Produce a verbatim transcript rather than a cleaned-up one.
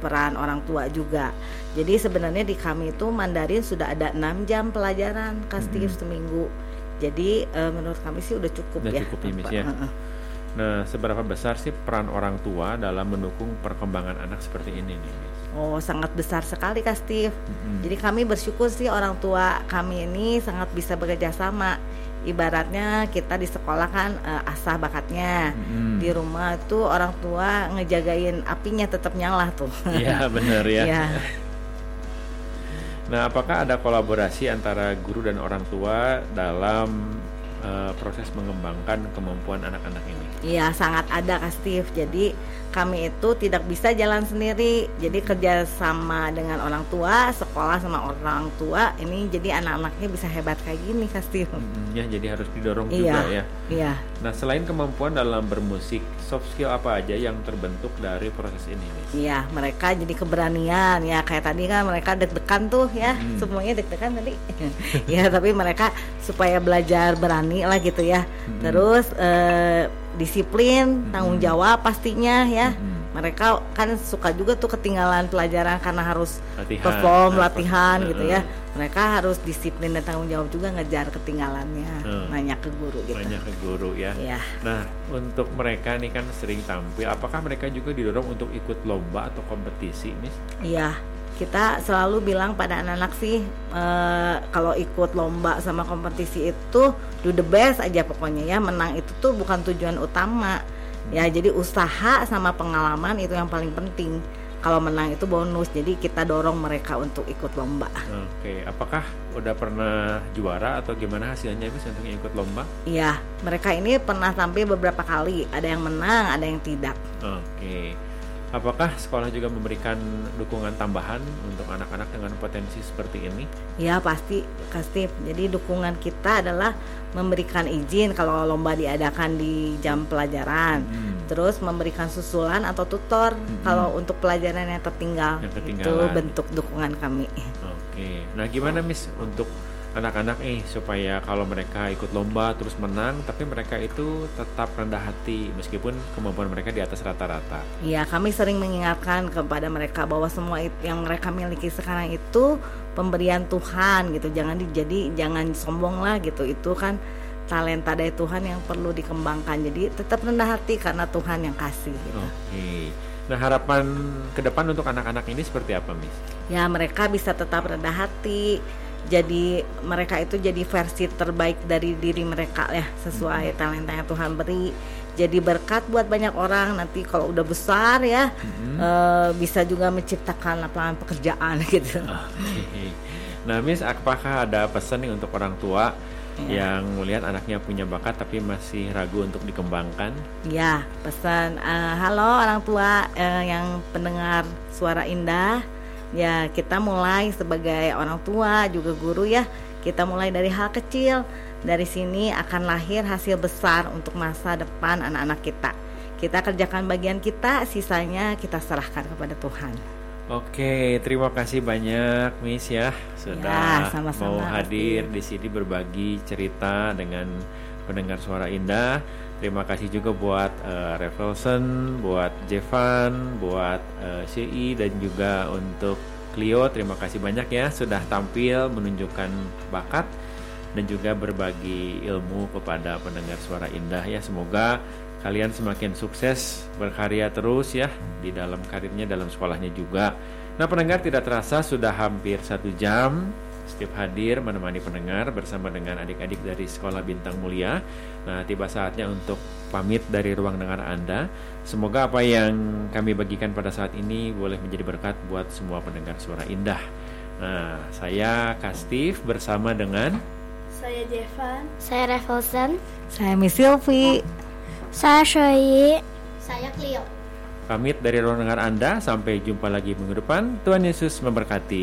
peran orang tua juga. Jadi sebenarnya di kami itu Mandarin sudah ada enam jam pelajaran Kak Steve mm-hmm. seminggu. Jadi uh, menurut kami sih udah cukup udah ya. Cukup ya, Miss ya. Uh-uh. Nah, seberapa besar sih peran orang tua dalam mendukung perkembangan anak seperti ini nih, Miss? Oh, sangat besar sekali Kak Steve. Mm-hmm. Jadi kami bersyukur sih orang tua kami ini sangat bisa bekerja sama. Ibaratnya kita di sekolah kan uh, asah bakatnya, mm-hmm. di rumah tuh orang tua ngejagain apinya tetap nyala tuh. Iya benar ya. Ya. Nah, apakah ada kolaborasi antara guru dan orang tua dalam uh, proses mengembangkan kemampuan anak-anak ini? Iya, sangat ada Kak Steve. Jadi kami itu tidak bisa jalan sendiri. Jadi kerja sama dengan orang tua, sekolah sama orang tua. Ini jadi anak-anaknya bisa hebat kayak gini Kak Steve. Hmm, ya, jadi harus didorong iya, juga ya. Iya. Nah, selain kemampuan dalam bermusik, soft skill apa aja yang terbentuk dari proses ini, Miss? Iya, mereka jadi keberanian ya. Kayak tadi kan mereka deg-degan tuh ya. Hmm. Semuanya deg-degan tadi. Ya, tapi mereka supaya belajar berani lah gitu ya. Hmm. Terus eh, disiplin, tanggung jawab pastinya ya. Hmm. Mereka kan suka juga tuh ketinggalan pelajaran karena harus latihan, perform, nah, latihan uh, gitu ya. Mereka harus disiplin dan tanggung jawab juga ngejar ketinggalannya, uh, nanya ke guru gitu. Nanya ke guru ya. Ya. Nah, untuk mereka nih kan sering tampil, apakah mereka juga didorong untuk ikut lomba atau kompetisi, Miss? Iya. Kita selalu bilang pada anak-anak sih uh, kalau ikut lomba sama kompetisi itu do the best aja pokoknya ya. Menang itu tuh bukan tujuan utama hmm. ya, jadi usaha sama pengalaman itu yang paling penting. Kalau menang itu bonus, jadi kita dorong mereka untuk ikut lomba. Oke, apakah udah pernah juara atau gimana hasilnya Miss untuk ikut lomba? Iya, mereka ini pernah tampil beberapa kali, ada yang menang, ada yang tidak. Oke. Apakah sekolah juga memberikan dukungan tambahan untuk anak-anak dengan potensi seperti ini? Ya pasti, pasti. Jadi dukungan kita adalah memberikan izin kalau lomba diadakan di jam pelajaran, hmm. terus memberikan susulan atau tutor hmm. kalau untuk pelajaran yang tertinggal. Yang itu bentuk dukungan kami. Oke, nah gimana Miss untuk anak-anak nih supaya kalau mereka ikut lomba terus menang tapi mereka itu tetap rendah hati meskipun kemampuan mereka di atas rata-rata? Iya, kami sering mengingatkan kepada mereka bahwa semua itu, yang mereka miliki sekarang itu pemberian Tuhan gitu. Jangan dijadi jangan sombong lah gitu. Itu kan talenta dari Tuhan yang perlu dikembangkan. Jadi tetap rendah hati karena Tuhan yang kasih gitu. Oke. Nah, harapan ke depan untuk anak-anak ini seperti apa, Miss? Ya, mereka bisa tetap rendah hati. Jadi mereka itu jadi versi terbaik dari diri mereka ya, sesuai mm-hmm. talenta yang Tuhan beri. Jadi berkat buat banyak orang nanti kalau udah besar ya, mm-hmm. e, bisa juga menciptakan lapangan pekerjaan gitu. Okay. Nah, Miss, apakah ada pesan nih untuk orang tua ya. yang melihat anaknya punya bakat tapi masih ragu untuk dikembangkan? Ya, pesan uh, halo orang tua uh, yang pendengar Suara Indah. Ya, kita mulai sebagai orang tua juga guru ya. Kita mulai dari hal kecil. Dari sini akan lahir hasil besar untuk masa depan anak-anak kita. Kita kerjakan bagian kita, sisanya kita serahkan kepada Tuhan. Oke, terima kasih banyak Miss ya sudah ya, sama-sama, mau hadir di sini berbagi cerita dengan pendengar Suara Indah. Terima kasih juga buat uh, Revelson, buat Jevan, buat uh, C I dan juga untuk Clio. Terima kasih banyak ya sudah tampil menunjukkan bakat dan juga berbagi ilmu kepada pendengar Suara Indah ya. Semoga kalian semakin sukses berkarya terus ya di dalam karirnya, dalam sekolahnya juga. Nah, pendengar, tidak terasa sudah hampir satu jam Steve hadir menemani pendengar bersama dengan adik-adik dari Sekolah Bintang Mulia. Nah, tiba saatnya untuk pamit dari ruang dengar Anda. Semoga apa yang kami bagikan pada saat ini boleh menjadi berkat buat semua pendengar Suara Indah. Nah, saya Kak Steve bersama dengan saya Jevan, saya Revelson, saya Miss Sylvie, saya Shoyi, saya Clio. Pamit dari ruang dengar Anda. Sampai jumpa lagi minggu depan. Tuhan Yesus memberkati.